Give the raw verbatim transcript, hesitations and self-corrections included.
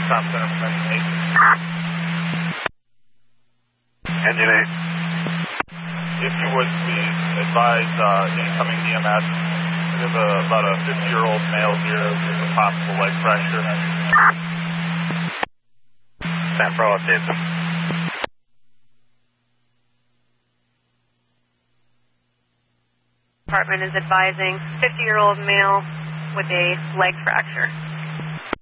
Top center from engine eight. Engine eight. If you would please advise uh, incoming E M S. We have a, about a fifty-year-old male here with a possible leg fracture. San Pro updates him. Department is advising fifty-year-old male with a leg fracture.